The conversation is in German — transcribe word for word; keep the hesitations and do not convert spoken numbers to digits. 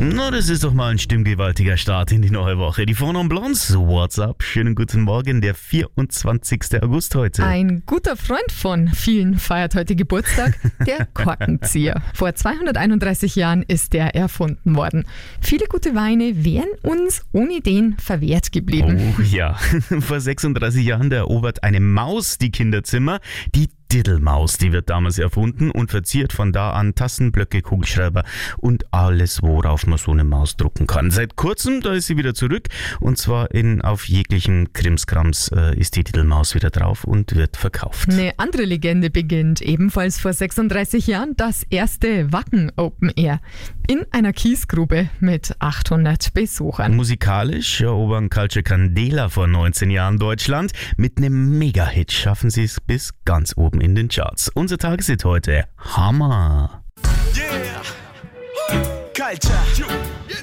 Na, das ist doch mal ein stimmgewaltiger Start in die neue Woche. Die Four Non Blondes, what's up? Schönen guten Morgen, der vierundzwanzigster August heute. Ein guter Freund von vielen feiert heute Geburtstag, der Korkenzieher. Vor zweihunderteinunddreißig Jahren ist der erfunden worden. Viele gute Weine wären uns ohne den verwehrt geblieben. Oh ja, vor sechsunddreißig Jahren erobert eine Maus die Kinderzimmer. Die Diddelmaus, die wird damals erfunden und verziert von da an Tassen, Blöcke, Kugelschreiber und alles, worauf man so eine Maus drucken kann. Seit kurzem, da ist sie wieder zurück, und zwar in auf jeglichen Krimskrams äh, ist die Diddelmaus wieder drauf und wird verkauft. Eine andere Legende beginnt ebenfalls vor sechsunddreißig Jahren, das erste Wacken Open Air in einer Kiesgrube mit achthundert Besuchern. Musikalisch erobern Culture Candela vor neunzehn Jahren Deutschland. Mit einem Mega-Hit schaffen sie es bis ganz oben in den Charts. Unser Tageshit heute, Hammer. Yeah, Culture,